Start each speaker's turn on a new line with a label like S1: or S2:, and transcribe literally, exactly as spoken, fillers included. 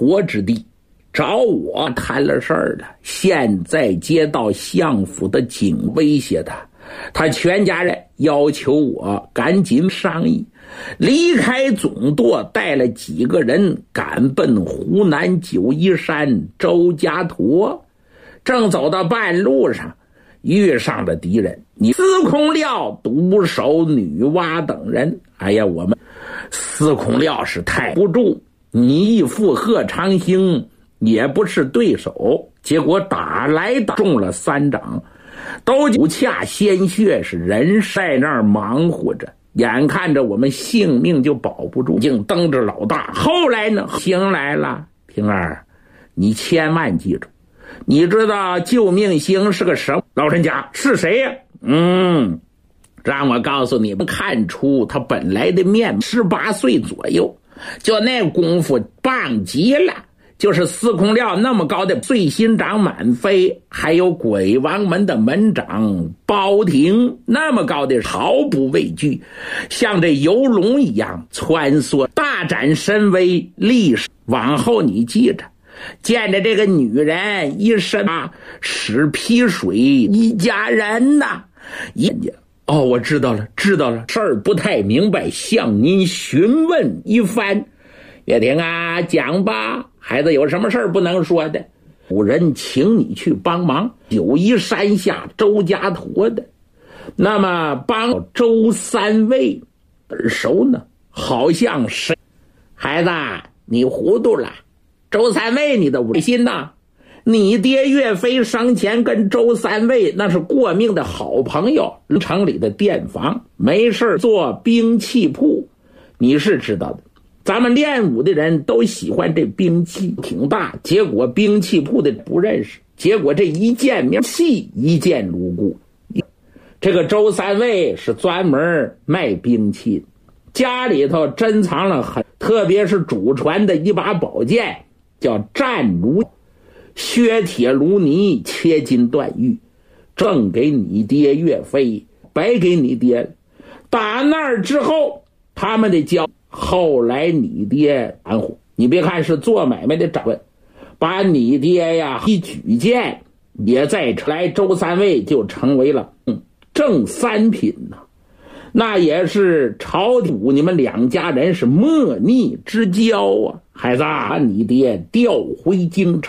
S1: 活之地，找我谈了事儿了。现在接到相府的警威胁他，他全家人要求我赶紧商议，离开总舵，带了几个人赶奔湖南九嶷山周家坨。正走到半路上，遇上了敌人，你司空廖、独守女娲等人。哎呀，我们司空廖是太不住，你一副贺长兴也不是对手，结果打来打中了三掌，都骨恰鲜血，是人在那儿忙活着，眼看着我们性命就保不住，竟蹬着老大。后来呢，星来了，平儿，你千万记住，你知道救命星是个什么？老人家是谁呀？嗯，让我告诉你们，看出他本来的面，十八岁左右，就那功夫棒极了。就是司空廖那么高的醉心掌满飞，还有鬼王门的门长包廷那么高的毫不畏惧，像这游龙一样穿梭，大展神威。历史往后你记着，见着这个女人一身啊屎皮水一家人呐，一哦，我知道了，知道了，事儿不太明白，向您询问一番。岳霆啊，讲吧，孩子有什么事儿不能说的？古人请你去帮忙，九嶷山下周家坨的，那么帮周三位耳熟呢，好像是孩子你糊涂了。周三位你的无心呐，你爹岳飞生前跟周三位那是过命的好朋友，城里的店房没事做兵器铺，你是知道的。咱们练武的人都喜欢这兵器挺大，结果兵器铺的不认识，结果这一见面气一见如故。这个周三位是专门卖兵器，家里头珍藏了很，特别是祖传的一把宝剑，叫战如，削铁如泥，切金断玉，赠给你爹岳飞，白给你爹了。打那儿之后，他们的交后来你爹含糊，你别看是做买卖的掌柜，把你爹呀一举荐也在来周三位就成为了嗯正三品呐、啊，那也是朝廷你们两家人是莫逆之交啊。孩子啊，你爹调回京城。